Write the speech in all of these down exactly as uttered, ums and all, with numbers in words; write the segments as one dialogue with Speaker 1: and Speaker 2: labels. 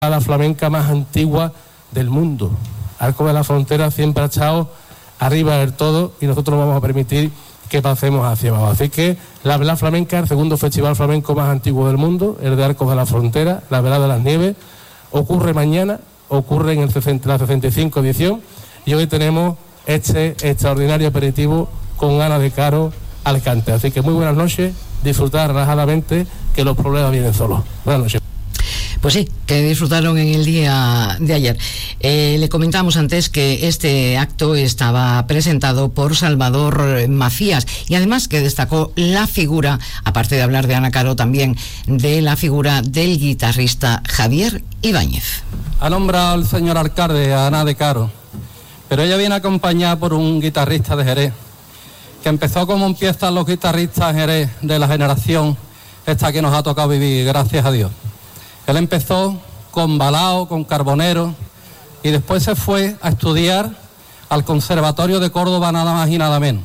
Speaker 1: la flamenca más antigua del mundo. Arcos de la Frontera siempre ha estado arriba del todo y nosotros no vamos a permitir que pasemos hacia abajo. Así que la velada flamenca, el segundo festival flamenco más antiguo del mundo, el de Arcos de la Frontera, la velada de las Nieves, ocurre mañana, ocurre en el sesenta, la sesenta y cinco edición, y hoy tenemos este extraordinario aperitivo con Ana de Caro al cante. Así que muy buenas noches, disfrutar relajadamente, que los problemas vienen solos. Buenas noches.
Speaker 2: Pues sí, que disfrutaron en el día de ayer. Eh, le comentamos antes que este acto estaba presentado por Salvador Macías y además que destacó la figura, aparte de hablar de Ana Caro, también de la figura del guitarrista Javier Ibáñez.
Speaker 3: Ha nombrado el señor alcalde a Ana de Caro, pero ella viene acompañada por un guitarrista de Jerez, que empezó como empiezan los guitarristas en Jerez de la generación esta que nos ha tocado vivir, gracias a Dios. Él empezó con Balao, con Carbonero, y después se fue a estudiar al Conservatorio de Córdoba, nada más y nada menos.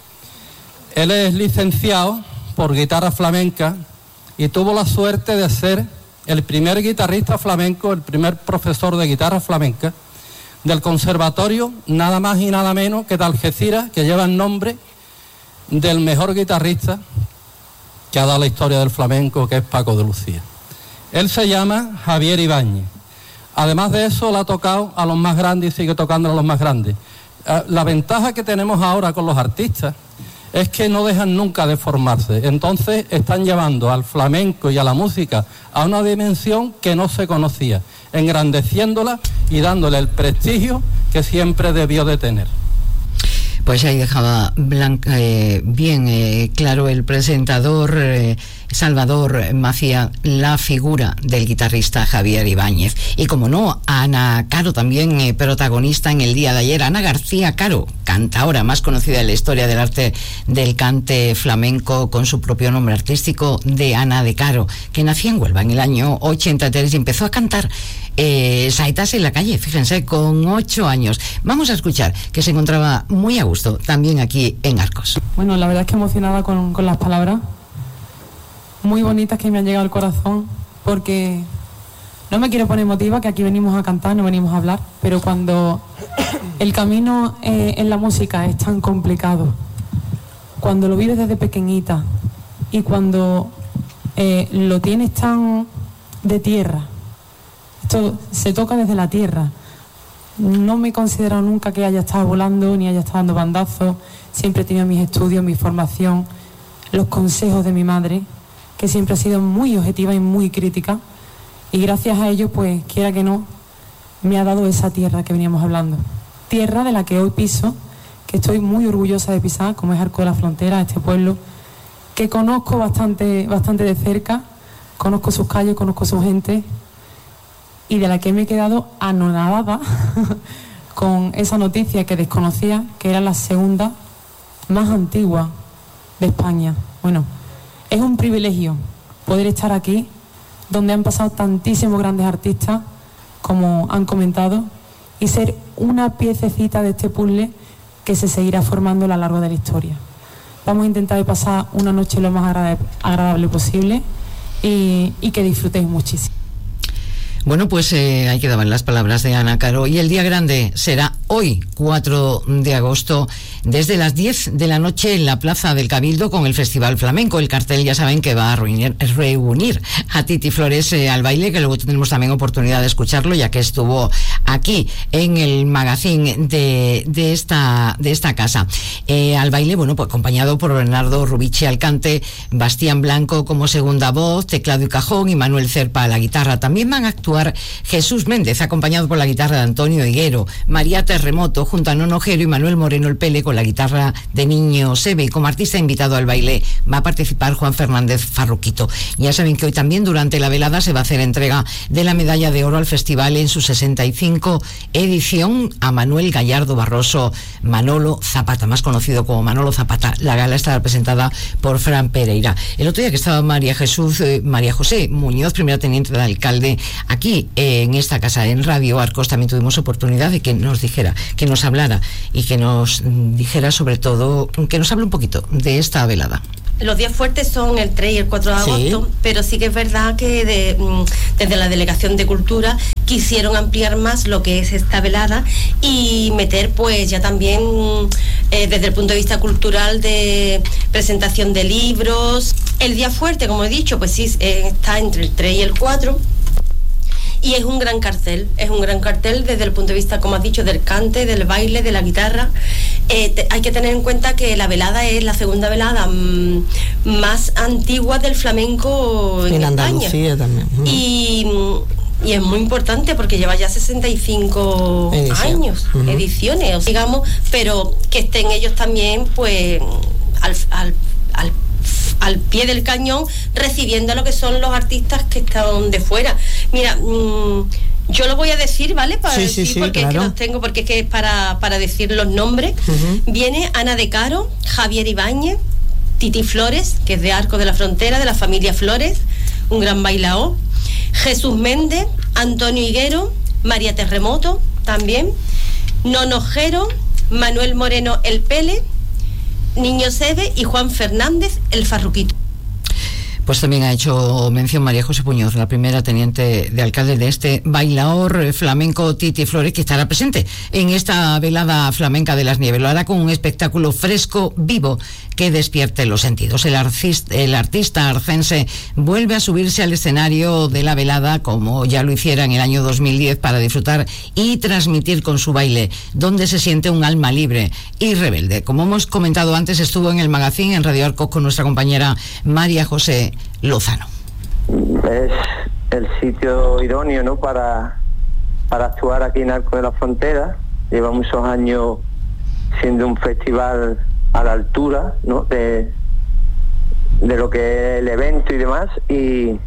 Speaker 3: Él es licenciado por guitarra flamenca y tuvo la suerte de ser el primer guitarrista flamenco, el primer profesor de guitarra flamenca del Conservatorio, nada más y nada menos que de Algeciras, que lleva el nombre del mejor guitarrista que ha dado la historia del flamenco, que es Paco de Lucía. Él se llama Javier Ibáñez. Además de eso, le ha tocado a los más grandes y sigue tocando a los más grandes. La ventaja que tenemos ahora con los artistas es que no dejan nunca de formarse. Entonces están llevando al flamenco y a la música a una dimensión que no se conocía, engrandeciéndola y dándole el prestigio que siempre debió de tener.
Speaker 2: Pues ahí dejaba blanca, eh, bien eh, claro el presentador eh, Salvador Macías la figura del guitarrista Javier Ibáñez. Y como no, Ana Caro también eh, protagonista en el día de ayer. Ana García Caro, cantaora más conocida en la historia del arte del cante flamenco, con su propio nombre artístico de Ana de Caro, que nació en Huelva en el año ochenta y tres y empezó a cantar Eh, saetas en la calle, fíjense, con ocho años. Vamos a escuchar que se encontraba muy a gusto también aquí en Arcos.
Speaker 4: Bueno, la verdad es que emocionada con, con las palabras muy bonitas que me han llegado al corazón, porque no me quiero poner emotiva, que aquí venimos a cantar, no venimos a hablar, pero cuando el camino eh, en la música es tan complicado, cuando lo vives desde pequeñita y cuando eh, lo tienes tan de tierra, esto se toca desde la tierra. No me he considerado nunca que haya estado volando ni haya estado dando bandazos. Siempre he tenido mis estudios, mi formación, los consejos de mi madre, que siempre ha sido muy objetiva y muy crítica. Y gracias a ello, pues, quiera que no, me ha dado esa tierra que veníamos hablando. Tierra de la que hoy piso, que estoy muy orgullosa de pisar, como es Arcos de la Frontera, este pueblo, que conozco bastante, bastante de cerca, conozco sus calles, conozco su gente, y de la que me he quedado anonadada con esa noticia que desconocía, que era la segunda más antigua de España. Bueno, es un privilegio poder estar aquí, donde han pasado tantísimos grandes artistas, como han comentado, y ser una piececita de este puzzle que se seguirá formando a lo largo de la historia. Vamos a intentar pasar una noche lo más agrada- agradable posible y, y que disfrutéis muchísimo.
Speaker 2: Bueno, pues eh, ahí quedaban las palabras de Ana Caro. Y el día grande será hoy, cuatro de agosto, desde las diez de la noche en la Plaza del Cabildo, con el Festival Flamenco. El cartel, ya saben, que va a reunir, reunir a Titi Flores eh, al baile, que luego tenemos también oportunidad de escucharlo, ya que estuvo aquí en el magazine de, de, esta, de esta casa. Eh, al baile, bueno, pues acompañado por Bernardo Rubici al cante, Bastián Blanco como segunda voz, teclado y cajón, y Manuel Cerpa a la guitarra. También van a actuar Jesús Méndez, acompañado por la guitarra de Antonio Higuero, María Terremoto junto a Nono Ojero y Manuel Moreno el Pele con la guitarra de Niño Sebe. Y como artista invitado al baile va a participar Juan Fernández Farruquito. Ya saben que hoy también durante la velada se va a hacer entrega de la medalla de oro al festival en su sesenta y cinco edición a Manuel Gallardo Barroso, Manolo Zapata, más conocido como Manolo Zapata. La gala estará presentada por Fran Pereira. El otro día que estaba María Jesús, eh, María José Muñoz, primera teniente de alcalde, aquí eh, en esta casa, en Radio Arcos, también tuvimos oportunidad de que nos dijera, que nos hablara y que nos dijera sobre todo, que nos hable un poquito de esta velada.
Speaker 5: los días fuertes son el tres y el cuatro de agosto, sí. Pero sí que es verdad que de, desde la Delegación de Cultura quisieron ampliar más lo que es esta velada y meter pues ya también eh, desde el punto de vista cultural de presentación de libros. El día fuerte, como he dicho, pues sí, eh, está entre el tres y el cuatro. Y es un gran cartel, es un gran cartel desde el punto de vista, como has dicho, del cante, del baile, de la guitarra. Eh, te, hay que tener en cuenta que la velada es la segunda velada mmm, más antigua del flamenco en, en Andalucía
Speaker 6: España. También. Mm.
Speaker 5: Y, y es muy importante porque lleva ya sesenta y cinco Edición. años, uh-huh. ediciones, digamos, pero que estén ellos también, pues, al, al, al al pie del cañón, recibiendo lo que son los artistas que están de fuera. Mira, mmm, yo lo voy a decir, ¿vale? Para
Speaker 6: sí,
Speaker 5: decir,
Speaker 6: sí, sí,
Speaker 5: porque
Speaker 6: claro.
Speaker 5: es que los tengo, porque es que es para, para decir los nombres. Uh-huh. Viene Ana de Caro, Javier Ibáñez, Titi Flores, que es de Arcos de la Frontera, de la familia Flores, un gran bailaor, Jesús Méndez, Antonio Higuero, María Terremoto, también, Nono Jero, Manuel Moreno El Pele, Niño Sebe y Juan Fernández El Farruquito.
Speaker 2: Pues también ha hecho mención María José Puñoz, la primera teniente de alcalde de este bailaor flamenco Titi Flores, que estará presente en esta velada flamenca de las Nieves. Lo hará con un espectáculo fresco, vivo, que despierte los sentidos. El artista, el artista arcense vuelve a subirse al escenario de la velada, como ya lo hiciera en el año dos mil diez, para disfrutar y transmitir con su baile, donde se siente un alma libre y rebelde. Como hemos comentado antes, estuvo en el magazine en Radio Arcos con nuestra compañera María José Lozano.
Speaker 7: Es el sitio idóneo, ¿no?, para, para actuar aquí en Arcos de la Frontera. Lleva muchos años siendo un festival a la altura, ¿no?, de, de lo que es el evento y demás, y,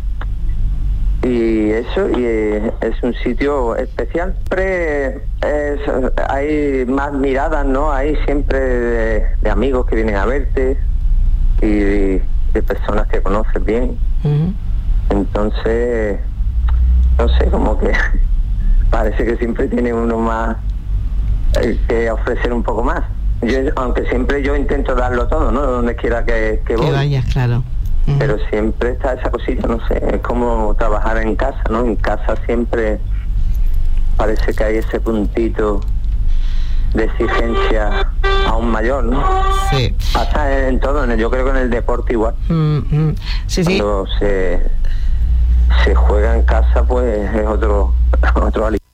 Speaker 7: y eso, y es un sitio especial. Siempre es, hay más miradas, ¿no?, hay siempre de, de amigos que vienen a verte y de personas que conoces bien. Uh-huh. Entonces, no sé, como que parece que siempre tiene uno más eh, que ofrecer un poco más. Yo, aunque siempre yo intento darlo todo, ¿no?, donde quiera que, que voy.
Speaker 2: Que vayas, claro. Uh-huh.
Speaker 7: Pero siempre está esa cosita, no sé, es como trabajar en casa, ¿no? En casa siempre parece que hay ese puntito de exigencia aún mayor, ¿no?
Speaker 2: Sí.
Speaker 7: Pasa en todo, yo creo que en el deporte igual.
Speaker 2: Mm-hmm. Sí, sí.
Speaker 7: Cuando se, se juega en casa, pues es otro, otro alivio.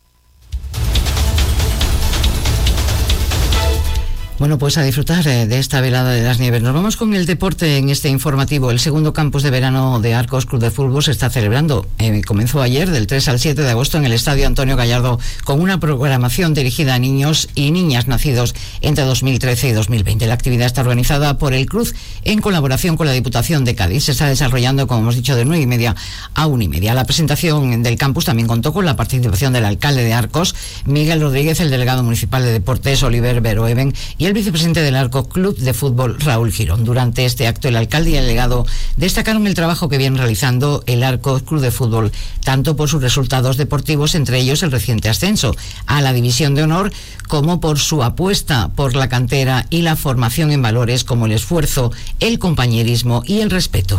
Speaker 2: Bueno, pues a disfrutar de esta velada de las Nieves. Nos vamos con el deporte en este informativo. El segundo campus de verano de Arcos Club de Fútbol se está celebrando. Eh, comenzó ayer, del tres al siete de agosto, en el Estadio Antonio Gallardo, con una programación dirigida a niños y niñas nacidos entre dos mil trece y dos mil veinte. La actividad está organizada por el Cruz en colaboración con la Diputación de Cádiz. Se está desarrollando, como hemos dicho, de nueve y media a una y media. La presentación del campus también contó con la participación del alcalde de Arcos, Miguel Rodríguez, el delegado municipal de Deportes, Oliver Veroeven, y el vicepresidente del Arcos Club de Fútbol, Raúl Girón. Durante este acto, el alcalde y el delegado destacaron el trabajo que viene realizando el Arcos Club de Fútbol, tanto por sus resultados deportivos, entre ellos el reciente ascenso a la División de Honor, como por su apuesta por la cantera y la formación en valores como el esfuerzo, el compañerismo y el respeto.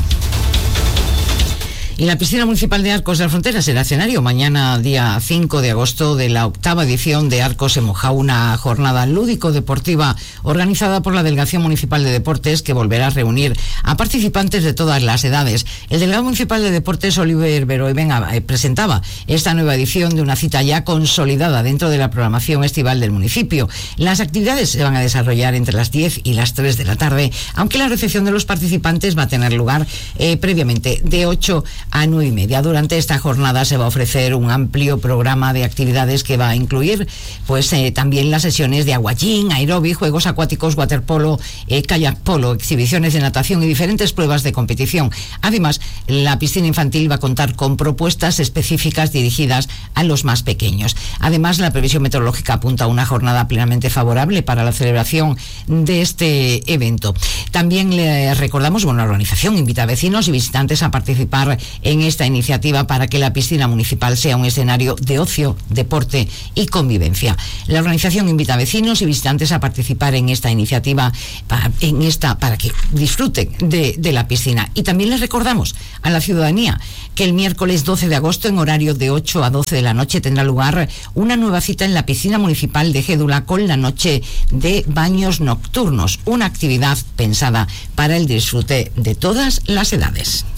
Speaker 2: Y la piscina municipal de Arcos de la Frontera será escenario mañana, día cinco de agosto, de la octava edición de Arcos en Moja, una jornada lúdico-deportiva organizada por la Delegación Municipal de Deportes, que volverá a reunir a participantes de todas las edades. El delegado municipal de Deportes, Oliver Veroeven, presentaba esta nueva edición de una cita ya consolidada dentro de la programación estival del municipio. Las actividades se van a desarrollar entre las diez y las tres de la tarde, aunque la recepción de los participantes va a tener lugar eh, previamente de ocho a nueve y media. Durante esta jornada se va a ofrecer un amplio programa de actividades que va a incluir pues eh, también las sesiones de aguayín, aeróbic, juegos acuáticos, waterpolo, eh, kayak polo, exhibiciones de natación y diferentes pruebas de competición. Además, la piscina infantil va a contar con propuestas específicas dirigidas a los más pequeños. Además, la previsión meteorológica apunta a una jornada plenamente favorable para la celebración de este evento. También le recordamos, bueno, la organización invita a vecinos y visitantes a participar en esta iniciativa para que la piscina municipal sea un escenario de ocio, deporte y convivencia. La organización invita a vecinos y visitantes a participar en esta iniciativa, para, en esta, para que disfruten de, de la piscina. Y también les recordamos a la ciudadanía que el miércoles doce de agosto, en horario de ocho a doce de la noche, tendrá lugar una nueva cita en la piscina municipal de Gédula con la noche de baños nocturnos, una actividad pensada para el disfrute de todas las edades.